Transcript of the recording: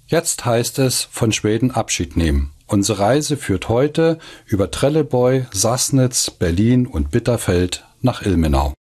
Jetzt heißt es von Schweden Abschied nehmen. Unsere Reise führt heute über Trelleborg, Sassnitz, Berlin und Bitterfeld nach Ilmenau.